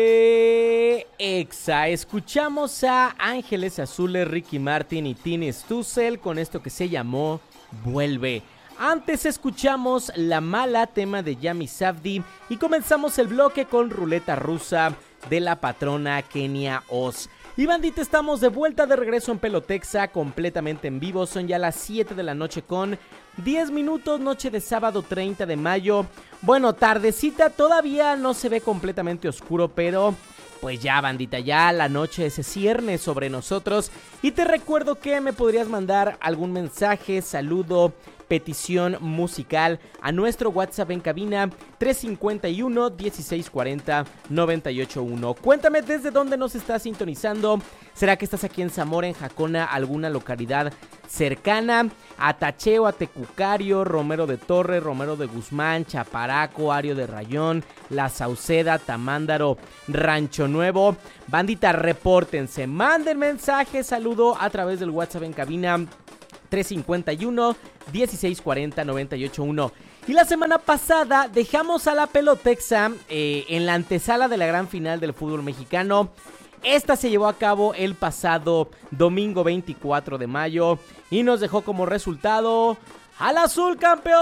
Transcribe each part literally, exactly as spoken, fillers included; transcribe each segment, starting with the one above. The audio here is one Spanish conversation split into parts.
Exa, escuchamos a Ángeles Azules, Ricky Martin y Tini Stoessel con esto que se llamó Vuelve. Antes escuchamos La Mala, tema de Yami Safdie, y comenzamos el bloque con Ruleta Rusa de la patrona Kenia Oz. Y bandita, estamos de vuelta, de regreso en Pelotexa, completamente en vivo. Son ya las siete de la noche con diez minutos, noche de sábado treinta de mayo. Bueno, tardecita, todavía no se ve completamente oscuro, pero pues ya, bandita, ya la noche se cierne sobre nosotros. Y te recuerdo que me podrías mandar algún mensaje, saludo, petición musical a nuestro WhatsApp en cabina tres cinco uno, dieciséis cuarenta, noventa y ocho uno. Cuéntame desde dónde nos estás sintonizando. ¿Será que estás aquí en Zamora, en Jacona, alguna localidad cercana? Atacheo, Atecucario, Romero de Torre, Romero de Guzmán, Chaparaco, Ario de Rayón, La Sauceda, Tamándaro, Rancho Nuevo. Bandita, repórtense, manden mensaje, saludo a través del WhatsApp en cabina tres cinco uno, dieciséis cuarenta, noventa y ocho uno. Y la semana pasada dejamos a la Pelotexa eh, en la antesala de la gran final del fútbol mexicano. Esta se llevó a cabo el pasado domingo veinticuatro de mayo y nos dejó como resultado al Azul campeón.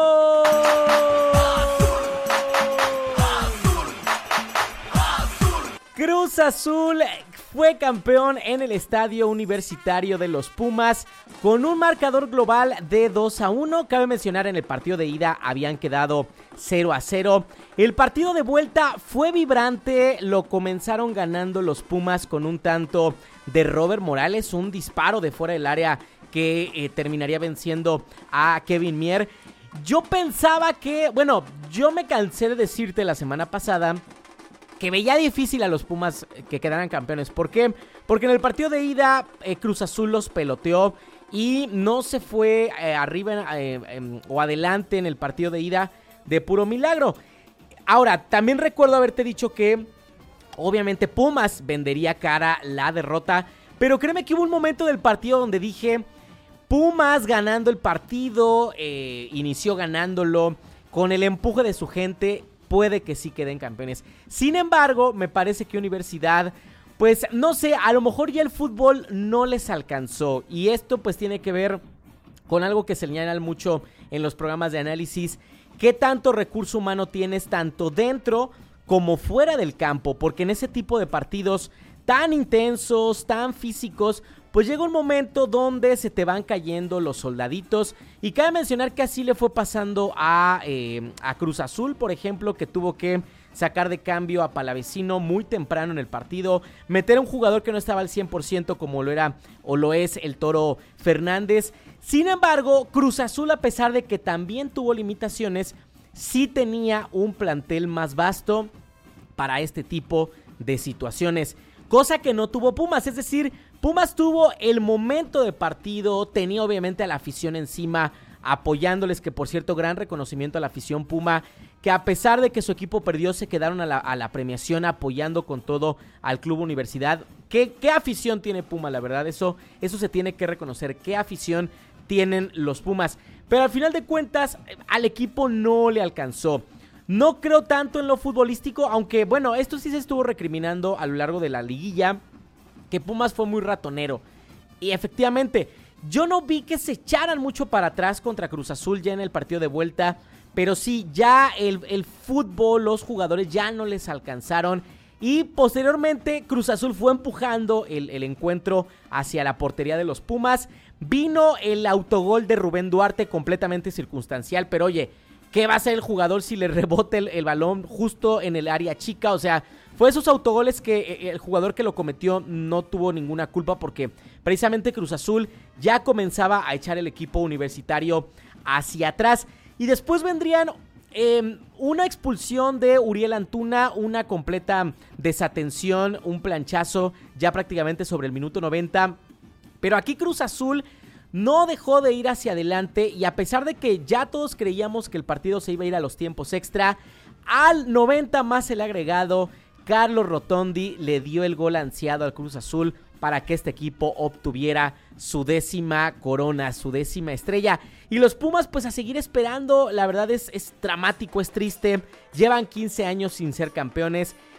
Cruz Azul fue campeón en el Estadio Universitario de los Pumas con un marcador global de dos a uno. Cabe mencionar, en el partido de ida habían quedado cero a cero. El partido de vuelta fue vibrante, lo comenzaron ganando los Pumas con un tanto de Robert Morales, un disparo de fuera del área que eh, terminaría venciendo a Kevin Mier. Yo pensaba que, bueno, yo me cansé de decirte la semana pasada que veía difícil a los Pumas que quedaran campeones. ¿Por qué? Porque en el partido de ida eh, Cruz Azul los peloteó y no se fue eh, arriba eh, eh, o adelante en el partido de ida de puro milagro. Ahora, también recuerdo haberte dicho que obviamente Pumas vendería cara la derrota, pero créeme que hubo un momento del partido donde dije, Pumas ganando el partido, eh, inició ganándolo con el empuje de su gente, puede que sí queden campeones. Sin embargo, me parece que Universidad, pues no sé, a lo mejor ya el fútbol no les alcanzó. Y esto pues tiene que ver con algo que se señala mucho en los programas de análisis. ¿Qué tanto recurso humano tienes tanto dentro como fuera del campo? Porque en ese tipo de partidos tan intensos, tan físicos, pues llega un momento donde se te van cayendo los soldaditos. Y cabe mencionar que así le fue pasando a, eh, a Cruz Azul, por ejemplo, que tuvo que sacar de cambio a Palavecino muy temprano en el partido, meter a un jugador que no estaba al cien por ciento como lo era o lo es el Toro Fernández. Sin embargo, Cruz Azul, a pesar de que también tuvo limitaciones, sí tenía un plantel más vasto para este tipo de situaciones, cosa que no tuvo Pumas. Es decir, Pumas tuvo el momento de partido, tenía obviamente a la afición encima apoyándoles, que por cierto, gran reconocimiento a la afición Puma, que a pesar de que su equipo perdió, se quedaron a la, a la premiación apoyando con todo al Club Universidad. ¿Qué, qué afición tiene Puma? La verdad, eso, eso se tiene que reconocer, qué afición tienen los Pumas. Pero al final de cuentas, al equipo no le alcanzó. No creo tanto en lo futbolístico, aunque bueno, esto sí se estuvo recriminando a lo largo de la liguilla, que Pumas fue muy ratonero. Y efectivamente, yo no vi que se echaran mucho para atrás contra Cruz Azul ya en el partido de vuelta, pero sí, ya el, el fútbol, los jugadores ya no les alcanzaron. Y posteriormente Cruz Azul fue empujando el, el encuentro hacia la portería de los Pumas. Vino el autogol de Rubén Duarte, completamente circunstancial, pero oye, ¿qué va a hacer el jugador si le rebota el, el balón justo en el área chica? O sea, fue esos autogoles que el jugador que lo cometió no tuvo ninguna culpa, porque precisamente Cruz Azul ya comenzaba a echar el equipo universitario hacia atrás. Y después vendrían eh, una expulsión de Uriel Antuna, una completa desatención, un planchazo ya prácticamente sobre el minuto noventa. Pero aquí Cruz Azul no dejó de ir hacia adelante, y a pesar de que ya todos creíamos que el partido se iba a ir a los tiempos extra, al noventa más el agregado, Carlos Rotondi le dio el gol ansiado al Cruz Azul para que este equipo obtuviera su décima corona, su décima estrella. Y los Pumas pues a seguir esperando, la verdad es, es dramático, es triste, llevan quince años sin ser campeones.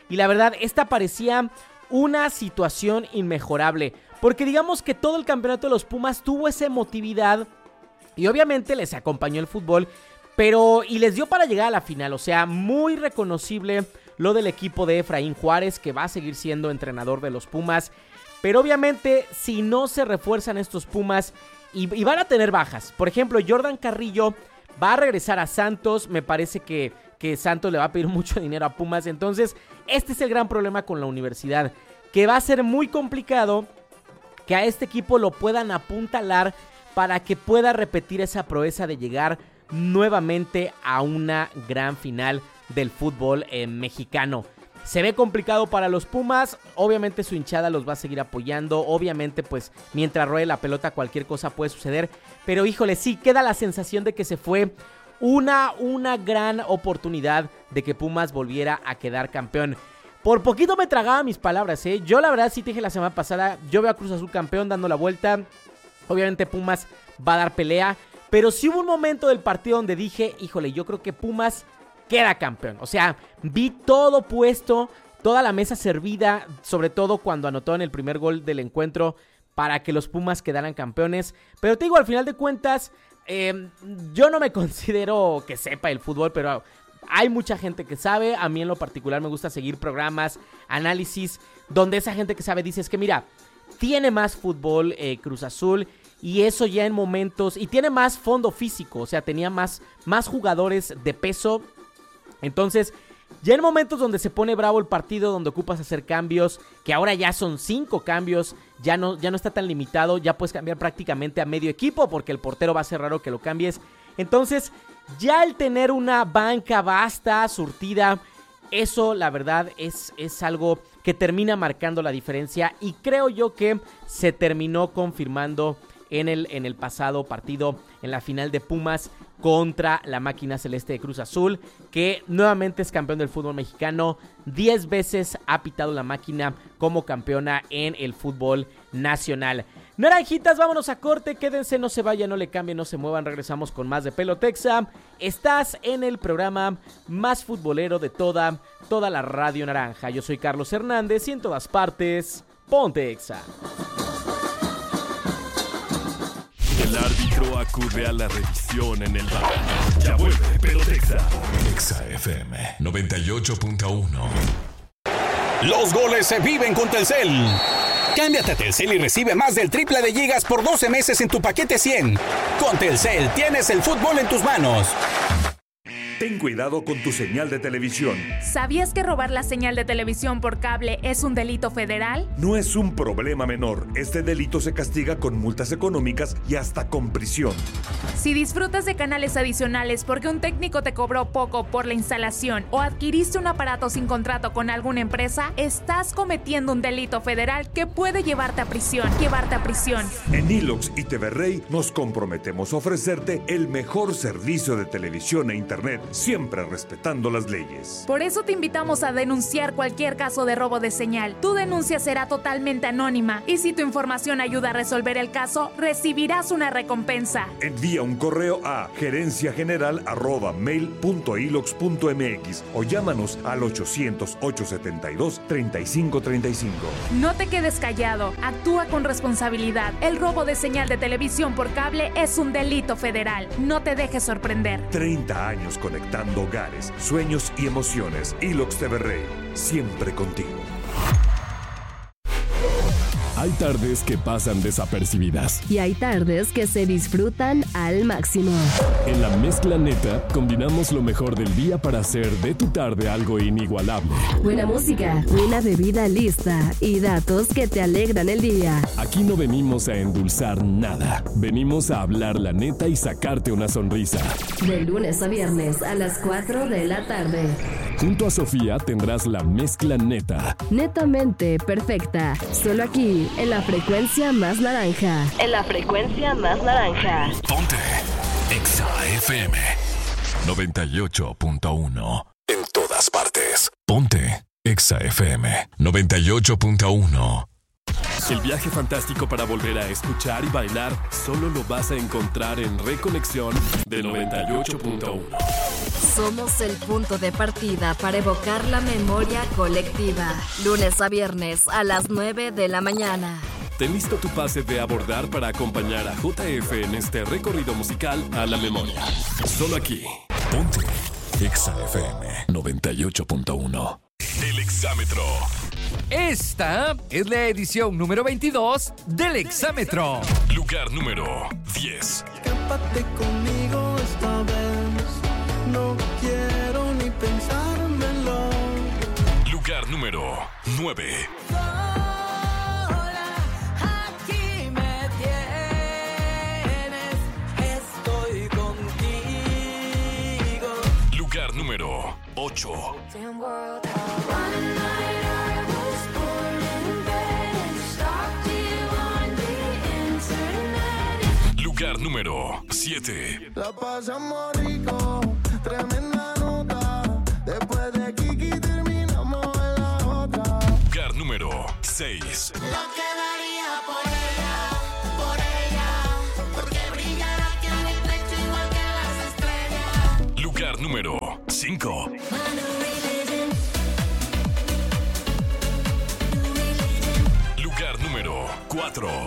y la verdad esta parecía una situación inmejorable, porque digamos que todo el campeonato de los Pumas tuvo esa emotividad y obviamente les acompañó el fútbol, pero y les dio para llegar a la final. O sea, muy reconocible lo del equipo de Efraín Juárez, que va a seguir siendo entrenador de los Pumas, pero obviamente si no se refuerzan estos Pumas y, y van a tener bajas, por ejemplo Jordan Carrillo va a regresar a Santos, me parece que, que Santos le va a pedir mucho dinero a Pumas, entonces este es el gran problema con la universidad, que va a ser muy complicado que a este equipo lo puedan apuntalar para que pueda repetir esa proeza de llegar nuevamente a una gran final del fútbol eh, mexicano. Se ve complicado para los Pumas, obviamente su hinchada los va a seguir apoyando, obviamente pues mientras ruede la pelota cualquier cosa puede suceder, pero híjole, sí queda la sensación de que se fue una, una gran oportunidad de que Pumas volviera a quedar campeón. Por poquito me tragaba mis palabras, ¿eh? Yo la verdad sí te dije la semana pasada, yo veo a Cruz Azul campeón dando la vuelta, obviamente Pumas va a dar pelea, pero sí hubo un momento del partido donde dije, híjole, yo creo que Pumas queda campeón. O sea, vi todo puesto, toda la mesa servida, sobre todo cuando anotó en el primer gol del encuentro para que los Pumas quedaran campeones. Pero te digo, al final de cuentas, eh, yo no me considero que sepa el fútbol, pero hay mucha gente que sabe. A mí en lo particular me gusta seguir programas, análisis, donde esa gente que sabe dice, es que mira, tiene más fútbol eh, Cruz Azul, y eso ya en momentos, y tiene más fondo físico, o sea, tenía más, más jugadores de peso. Entonces, ya en momentos donde se pone bravo el partido, donde ocupas hacer cambios, que ahora ya son cinco cambios, ya no, ya no está tan limitado, ya puedes cambiar prácticamente a medio equipo, porque el portero va a ser raro que lo cambies. Entonces, ya el tener una banca vasta, surtida, eso la verdad es, es algo que termina marcando la diferencia, y creo yo que se terminó confirmando en el, en el pasado partido, en la final de Pumas contra la máquina celeste de Cruz Azul, que nuevamente es campeón del fútbol mexicano. diez veces ha pitado la máquina como campeona en el fútbol nacional. Naranjitas, vámonos a corte, quédense, no se vayan, no le cambien, no se muevan, regresamos con más de Pelotexa. Estás en el programa más futbolero de toda, toda la radio naranja. Yo soy Carlos Hernández y en todas partes, ponte Exa. El árbitro acude a la revisión en el V A R. Ya vuelve Pelotexa. Exa F M noventa y ocho punto uno. Los goles se viven con Telcel. Cámbiate a Telcel y recibe más del triple de gigas por doce meses en tu paquete cien. Con Telcel tienes el fútbol en tus manos. Ten cuidado con tu señal de televisión. ¿Sabías que robar la señal de televisión por cable es un delito federal? No es un problema menor. Este delito se castiga con multas económicas y hasta con prisión. Si disfrutas de canales adicionales porque un técnico te cobró poco por la instalación o adquiriste un aparato sin contrato con alguna empresa, estás cometiendo un delito federal que puede llevarte a prisión. Llevarte a prisión. En Ilox y T V Rey nos comprometemos a ofrecerte el mejor servicio de televisión e internet, siempre respetando las leyes. Por eso te invitamos a denunciar cualquier caso de robo de señal. Tu denuncia será totalmente anónima y si tu información ayuda a resolver el caso, recibirás una recompensa. Envía un correo a gerencia general arroba mail punto ilox punto mx o llámanos al ochocientos, ochocientos setenta y dos, treinta y cinco treinta y cinco. No te quedes callado, actúa con responsabilidad. El robo de señal de televisión por cable es un delito federal. No te dejes sorprender. treinta años conectando hogares, sueños y emociones. Ilox T V Rey, siempre contigo. Hay tardes que pasan desapercibidas. Y hay tardes que se disfrutan al máximo. En la mezcla neta, combinamos lo mejor del día para hacer de tu tarde algo inigualable. Buena música, una bebida lista y datos que te alegran el día. Aquí no venimos a endulzar nada. Venimos a hablar la neta y sacarte una sonrisa. De lunes a viernes a las cuatro de la tarde. Junto a Sofía tendrás la mezcla neta. Netamente perfecta. Solo aquí, en la frecuencia más naranja. En la frecuencia más naranja. Ponte Exa F M noventa y ocho punto uno. En todas partes. Ponte Exa F M noventa y ocho punto uno. El viaje fantástico para volver a escuchar y bailar solo lo vas a encontrar en Reconexión de noventa y ocho punto uno. Somos el punto de partida para evocar la memoria colectiva. Lunes a viernes a las nueve de la mañana. Ten listo tu pase de abordar para acompañar a J F en este recorrido musical a la memoria. Solo aquí. Ponte Exa F M noventa y ocho punto uno. El Exámetro. Esta es la edición número veintidós del Exámetro. Lugar número diez. Escápate conmigo esta vez. No quiero ni pensármelo. Lugar número nueve. Sola, aquí me tienes. Estoy contigo. Lugar número ocho. Lugar número siete. La pasamos rico, tremenda nota. Después de Kiki terminamos en la otra. Lugar número seis. Lo que daría por ella, por ella, porque brillará aquí en mi pecho igual que las estrellas. Lugar número cinco. Lugar número cuatro.